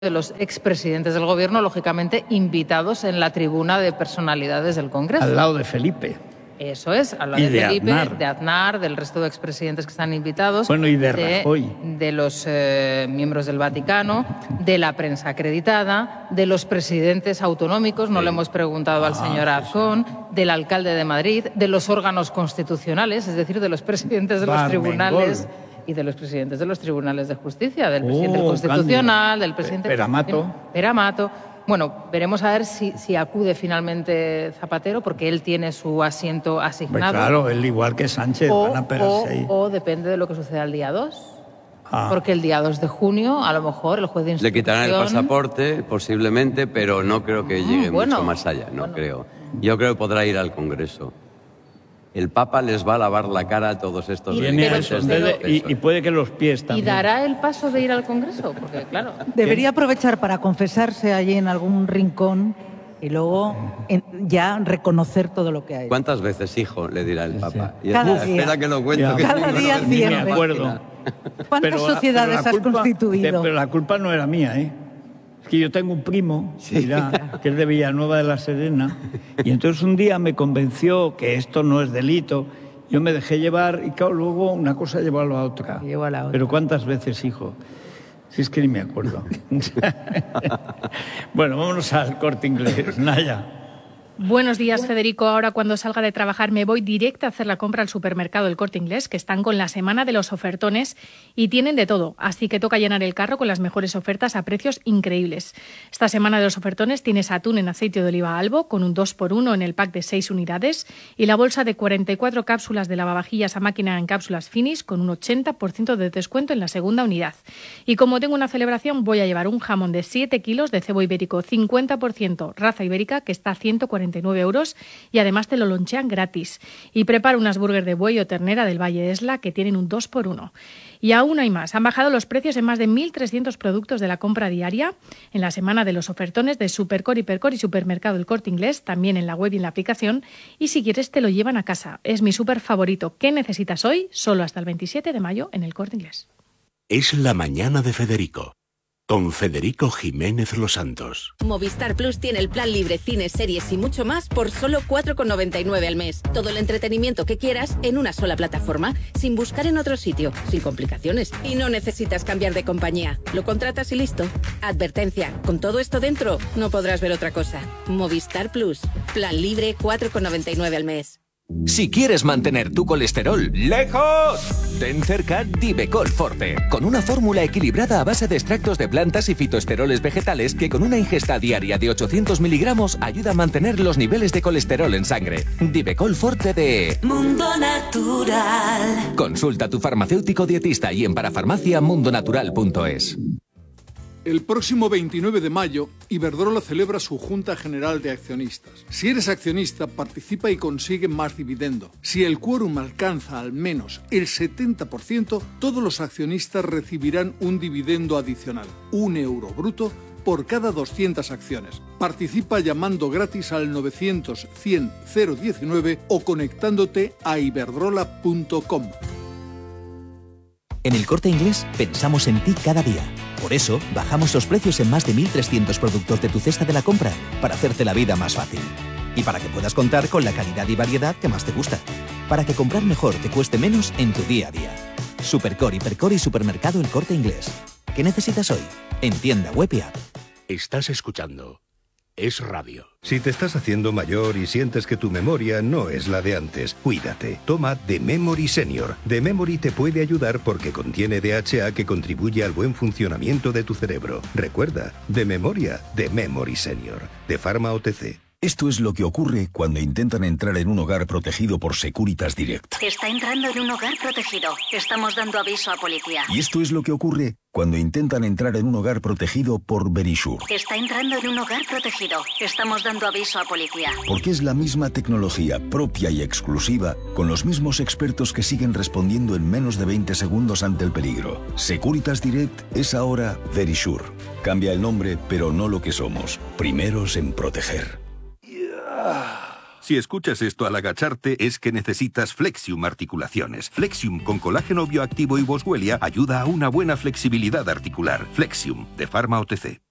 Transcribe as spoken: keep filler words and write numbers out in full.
de los expresidentes del Gobierno, lógicamente invitados en la tribuna de personalidades del Congreso. Al lado de Felipe. Eso es, al lado y de, de Felipe, Aznar. de Aznar, del resto de expresidentes que están invitados. Bueno, y de, de Rajoy. De los eh, miembros del Vaticano, de la prensa acreditada, de los presidentes autonómicos, no Sí. le hemos preguntado al Ah, señor sí, Azcón, del alcalde de Madrid, de los órganos constitucionales, es decir, de los presidentes de los Barmengol. tribunales y de los presidentes de los tribunales de justicia, del presidente Oh, del Constitucional, Cándido. del presidente... Peramato. Peramato. Bueno, veremos a ver si, si acude finalmente Zapatero, porque él tiene su asiento Pues asignado. claro, él igual que Sánchez, o, van a pegarse o- ahí. o depende de lo que suceda el día dos. Ah. Porque el día dos de junio, a lo mejor, el juez de Le instrucción... quitarán el pasaporte, posiblemente, pero no creo que llegue Mm, bueno, mucho más allá, no bueno. creo. Yo creo que podrá ir al Congreso. El Papa les va a lavar la cara a todos estos Y- Viene a pero- eso, delincuentes en de vez de- y, proceso. y puede que los pies ¿Y también. dará el paso de ir al Congreso? Porque, claro... Debería aprovechar para confesarse allí en algún rincón y luego en- ya reconocer todo lo que hay. ¿Cuántas veces, hijo? Le dirá el Papa. Y Cada espera, día. espera que lo cuento. Ya. que Cada tengo día una- cien Ni me veces. acuerdo. ¿Cuántas Pero la- sociedades pero la has culpa- constituido? Pero la culpa no era mía, ¿eh? Es que yo tengo un primo, mira, que es de Villanueva de la Serena, y entonces un día me convenció que esto no es delito. Yo me dejé llevar y claro, luego una cosa llevó a la otra. Llevó a la otra. Pero ¿cuántas veces, hijo? Si es que ni me acuerdo. Bueno, vámonos al Corte Inglés. Naya. Buenos días, Federico. Ahora, cuando salga de trabajar, me voy directa a hacer la compra al supermercado El Corte Inglés, que están con la semana de los ofertones y tienen de todo. Así que toca llenar el carro con las mejores ofertas a precios increíbles. Esta semana de los ofertones tienes atún en aceite de oliva Albo con un dos por uno en el pack de seis unidades y la bolsa de cuarenta y cuatro cápsulas de lavavajillas a máquina en cápsulas Finish con un ochenta por ciento de descuento en la segunda unidad. Y como tengo una celebración, voy a llevar un jamón de siete kilos de cebo ibérico cincuenta por ciento raza ibérica que está a ciento cuarenta y nueve euros y además te lo lonchean gratis. Y preparo unas burgers de buey o ternera del Valle de Esla que tienen un dos por uno. Y aún hay más. Han bajado los precios en más de mil trescientos productos de la compra diaria en la semana de los ofertones de Supercor, Hipercor y Supermercado El Corte Inglés, también en la web y en la aplicación. Y si quieres te lo llevan a casa. Es mi súper favorito. ¿Qué necesitas hoy? Solo hasta el veintisiete de mayo en El Corte Inglés. Es la mañana de Federico, con Federico Jiménez Los Santos. Movistar Plus tiene el plan libre, cines, series y mucho más por solo cuatro con noventa y nueve al mes. Todo el entretenimiento que quieras en una sola plataforma, sin buscar en otro sitio, sin complicaciones. Y no necesitas cambiar de compañía. Lo contratas y listo. Advertencia, con todo esto dentro, no podrás ver otra cosa. Movistar Plus, plan libre cuatro con noventa y nueve al mes. Si quieres mantener tu colesterol lejos, ten cerca Divecol Forte, con una fórmula equilibrada a base de extractos de plantas y fitoesteroles vegetales que con una ingesta diaria de ochocientos miligramos ayuda a mantener los niveles de colesterol en sangre. Divecol Forte de Mundo Natural. Consulta a tu farmacéutico dietista y en parafarmacia mundonatural punto es. El próximo veintinueve de mayo, Iberdrola celebra su Junta General de Accionistas. Si eres accionista, participa y consigue más dividendo. Si el quórum alcanza al menos el setenta por ciento, todos los accionistas recibirán un dividendo adicional, un euro bruto, por cada doscientas acciones. Participa llamando gratis al novecientos cien cero diecinueve o conectándote a iberdrola punto com. En El Corte Inglés pensamos en ti cada día. Por eso, bajamos los precios en más de mil trescientos productos de tu cesta de la compra para hacerte la vida más fácil. Y para que puedas contar con la calidad y variedad que más te gusta. Para que comprar mejor te cueste menos en tu día a día. Supercor, Hipercor y Supermercado El Corte Inglés. ¿Qué necesitas hoy? En tienda web y app. Estás escuchando Es Radio. Si te estás haciendo mayor y sientes que tu memoria no es la de antes, cuídate. Toma The Memory Senior. The Memory te puede ayudar porque contiene D H A que contribuye al buen funcionamiento de tu cerebro. Recuerda, de memoria, The Memory Senior. De Pharma O T C. Esto es lo que ocurre cuando intentan entrar en un hogar protegido por Securitas Direct. Está entrando en un hogar protegido. Estamos dando aviso a policía. Y esto es lo que ocurre cuando intentan entrar en un hogar protegido por Verisure. Está entrando en un hogar protegido. Estamos dando aviso a policía. Porque es la misma tecnología propia y exclusiva, con los mismos expertos que siguen respondiendo en menos de veinte segundos ante el peligro. Securitas Direct es ahora Verisure. Cambia el nombre, pero no lo que somos. Primeros en proteger. Si escuchas esto al agacharte, es que necesitas Flexium Articulaciones. Flexium con colágeno bioactivo y Boswellia ayuda a una buena flexibilidad articular. Flexium, de Pharma O T C.